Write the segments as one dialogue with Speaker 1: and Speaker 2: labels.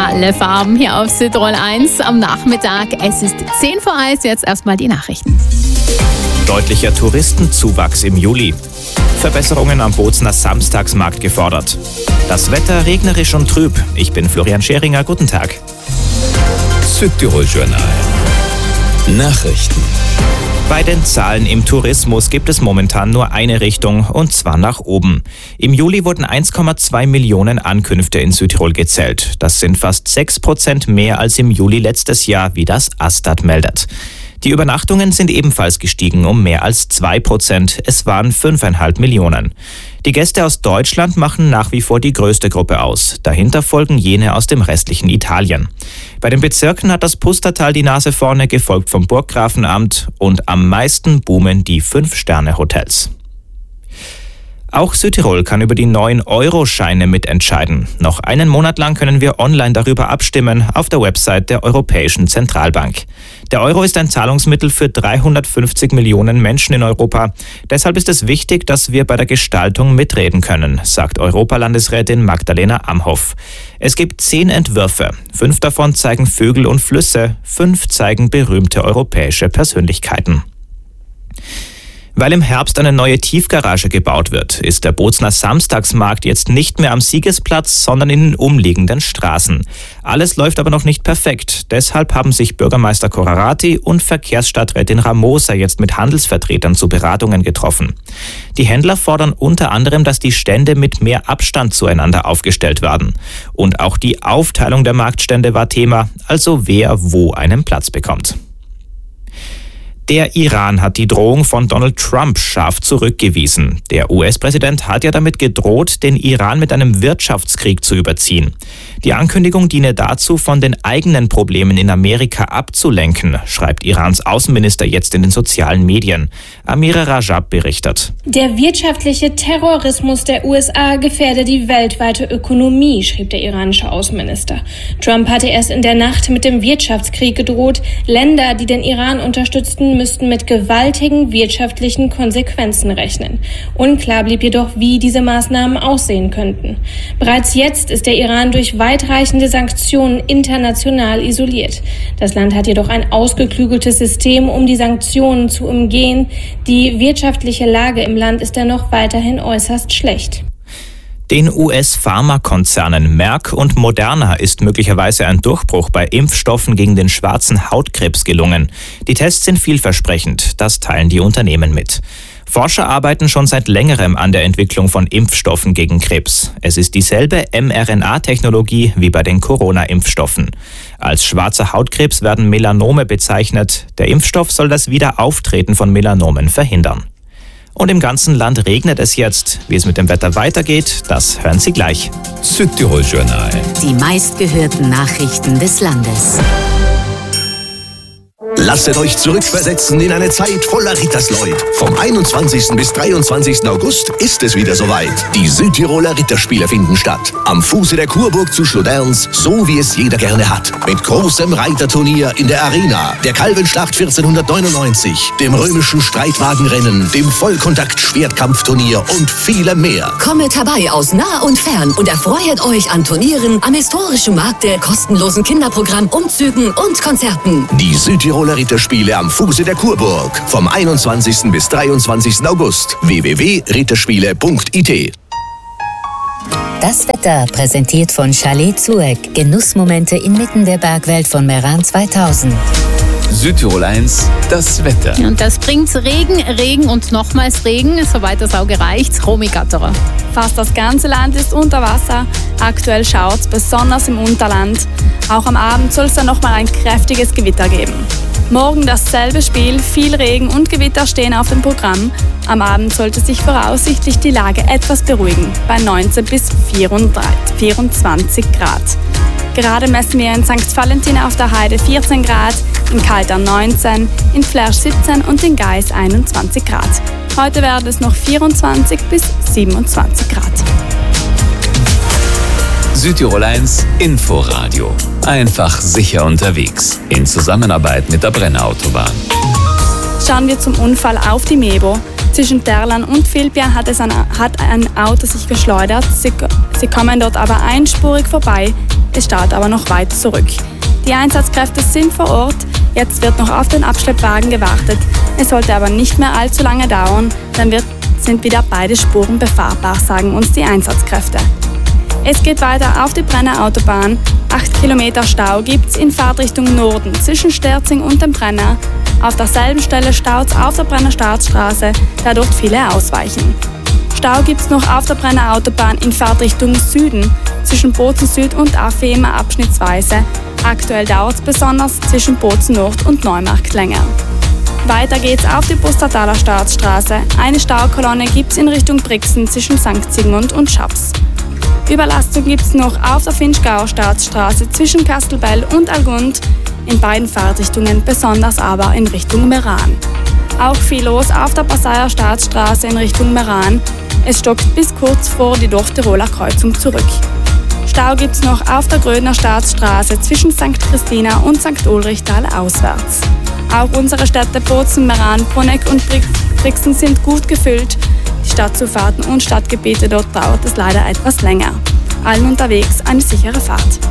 Speaker 1: alle Farben hier auf Südtirol 1 am Nachmittag. Es ist 10 vor 1, jetzt erstmal die Nachrichten.
Speaker 2: Deutlicher Touristenzuwachs im Juli. Verbesserungen am Bozner Samstagsmarkt gefordert. Das Wetter regnerisch und trüb. Ich bin Florian Scheringer, guten Tag.
Speaker 3: Südtirol Journal. Nachrichten.
Speaker 2: Bei den Zahlen im Tourismus gibt es momentan nur eine Richtung, und zwar nach oben. Im Juli wurden 1,2 Millionen Ankünfte in Südtirol gezählt. Das sind fast 6% mehr als im Juli letztes Jahr, wie das Astat meldet. Die Übernachtungen sind ebenfalls gestiegen um mehr als 2%. Es waren 5,5 Millionen. Die Gäste aus Deutschland machen nach wie vor die größte Gruppe aus. Dahinter folgen jene aus dem restlichen Italien. Bei den Bezirken hat das Pustertal die Nase vorne, gefolgt vom Burggrafenamt, und am meisten boomen die 5-Sterne-Hotels. Auch Südtirol kann über die neuen Euro-Scheine mitentscheiden. Noch einen Monat lang können wir online darüber abstimmen auf der Website der Europäischen Zentralbank. Der Euro ist ein Zahlungsmittel für 350 Millionen Menschen in Europa. Deshalb ist es wichtig, dass wir bei der Gestaltung mitreden können, sagt Europalandesrätin Magdalena Amhoff. Es gibt 10 Entwürfe. 5 davon zeigen Vögel und Flüsse, 5 zeigen berühmte europäische Persönlichkeiten. Weil im Herbst eine neue Tiefgarage gebaut wird, ist der Bozner Samstagsmarkt jetzt nicht mehr am Siegesplatz, sondern in den umliegenden Straßen. Alles läuft aber noch nicht perfekt. Deshalb haben sich Bürgermeister Corrarati und Verkehrsstadträtin Ramosa jetzt mit Handelsvertretern zu Beratungen getroffen. Die Händler fordern unter anderem, dass die Stände mit mehr Abstand zueinander aufgestellt werden. Und auch die Aufteilung der Marktstände war Thema, also wer wo einen Platz bekommt. Der Iran hat die Drohung von Donald Trump scharf zurückgewiesen. Der US-Präsident hat ja damit gedroht, den Iran mit einem Wirtschaftskrieg zu überziehen. Die Ankündigung diene dazu, von den eigenen Problemen in Amerika abzulenken, schreibt Irans Außenminister jetzt in den sozialen Medien. Amira Rajab berichtet.
Speaker 4: Der wirtschaftliche Terrorismus der USA gefährde die weltweite Ökonomie, schrieb der iranische Außenminister. Trump hatte erst in der Nacht mit dem Wirtschaftskrieg gedroht. Länder, die den Iran unterstützten, müssten mit gewaltigen wirtschaftlichen Konsequenzen rechnen. Unklar blieb jedoch, wie diese Maßnahmen aussehen könnten. Bereits jetzt ist der Iran durch weitreichende Sanktionen international isoliert. Das Land hat jedoch ein ausgeklügeltes System, um die Sanktionen zu umgehen. Die wirtschaftliche Lage im Land ist dennoch weiterhin äußerst schlecht.
Speaker 2: Den US-Pharmakonzernen Merck und Moderna ist möglicherweise ein Durchbruch bei Impfstoffen gegen den schwarzen Hautkrebs gelungen. Die Tests sind vielversprechend, das teilen die Unternehmen mit. Forscher arbeiten schon seit längerem an der Entwicklung von Impfstoffen gegen Krebs. Es ist dieselbe mRNA-Technologie wie bei den Corona-Impfstoffen. Als schwarzer Hautkrebs werden Melanome bezeichnet. Der Impfstoff soll das Wiederauftreten von Melanomen verhindern. Und im ganzen Land regnet es jetzt. Wie es mit dem Wetter weitergeht, das hören Sie gleich.
Speaker 3: Südtirol Journal.
Speaker 5: Die meistgehörten Nachrichten des Landes.
Speaker 6: Lasst euch zurückversetzen in eine Zeit voller Rittersleut. Vom 21. bis 23. August ist es wieder soweit. Die Südtiroler Ritterspiele finden statt. Am Fuße der Kurburg zu Schloderns, so wie es jeder gerne hat. Mit großem Reiterturnier in der Arena, der Kalvenschlacht 1499, dem römischen Streitwagenrennen, dem Vollkontakt-Schwertkampfturnier und vielem mehr.
Speaker 5: Kommet herbei aus nah und fern und erfreut euch an Turnieren, am historischen Markte, kostenlosen Kinderprogramm, Umzügen und Konzerten.
Speaker 6: Die Südtiroler Ritterspiele am Fuße der Kurburg. Vom 21. bis 23. August. www.ritterspiele.it.
Speaker 7: Das Wetter präsentiert von Chalet Zueck. Genussmomente inmitten der Bergwelt von Meran 2000.
Speaker 3: Südtirol 1, das Wetter.
Speaker 1: Und das bringt Regen und nochmals Regen, soweit das Auge reicht. Romy Gatterer.
Speaker 8: Fast das ganze Land ist unter Wasser. Aktuell schaut es besonders im Unterland. Auch am Abend soll es dann nochmal ein kräftiges Gewitter geben. Morgen dasselbe Spiel, viel Regen und Gewitter stehen auf dem Programm. Am Abend sollte sich voraussichtlich die Lage etwas beruhigen, bei 19 bis 24 Grad. Gerade messen wir in St. Valentin auf der Heide 14 Grad, in Kaltern 19, in Flersch 17 und in Gais 21 Grad. Heute werden es noch 24 bis 27 Grad.
Speaker 3: Südtirol 1 Inforadio. Einfach sicher unterwegs. In Zusammenarbeit mit der Brenner Autobahn.
Speaker 8: Schauen wir zum Unfall auf die Mebo. Zwischen Terlan und Vilpia hat ein Auto sich geschleudert. Sie kommen dort aber einspurig vorbei. Es steht aber noch weit zurück. Die Einsatzkräfte sind vor Ort. Jetzt wird noch auf den Abschleppwagen gewartet. Es sollte aber nicht mehr allzu lange dauern, dann sind wieder beide Spuren befahrbar, sagen uns die Einsatzkräfte. Es geht weiter auf die Brenner Autobahn. 8 Kilometer Stau gibt's in Fahrtrichtung Norden zwischen Sterzing und dem Brenner. Auf derselben Stelle staut's auf der Brenner Staatsstraße, da dort viele ausweichen. Stau gibt's noch auf der Brenner Autobahn in Fahrtrichtung Süden zwischen Bozen Süd und Affe immer abschnittsweise. Aktuell dauert's besonders zwischen Bozen Nord und Neumarkt länger. Weiter geht's auf die Pustertaler Staatsstraße. Eine Staukolonne gibt's in Richtung Brixen zwischen St. Sigmund und Schaps. Überlastung gibt's noch auf der Finchgauer Staatsstraße zwischen Kastelbell und Algund, in beiden Fahrtrichtungen, besonders aber in Richtung Meran. Auch viel los auf der Passaier Staatsstraße in Richtung Meran. Es stockt bis kurz vor die Dorftiroler Kreuzung zurück. Stau gibt's noch auf der Grödner Staatsstraße zwischen St. Christina und St. Ulrichtal auswärts. Auch unsere Städte Bozen, Meran, Bruneck und Brixen sind gut gefüllt. Die Stadtzufahrten und Stadtgebiete, dort dauert es leider etwas länger. Allen unterwegs eine sichere Fahrt.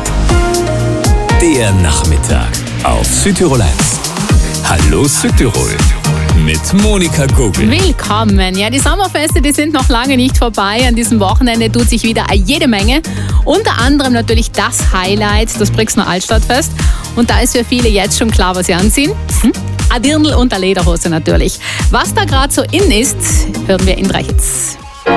Speaker 3: Der Nachmittag auf Südtirol 1. Hallo Südtirol mit Monika Gogel.
Speaker 1: Willkommen. Ja, die Sommerfeste, die sind noch lange nicht vorbei. An diesem Wochenende tut sich wieder jede Menge. Unter anderem natürlich das Highlight, das Brixner Altstadtfest. Und da ist für viele jetzt schon klar, was sie anziehen. Ein Dirndl und eine Lederhose natürlich. Was da gerade so in ist, hören wir in 3 Hits.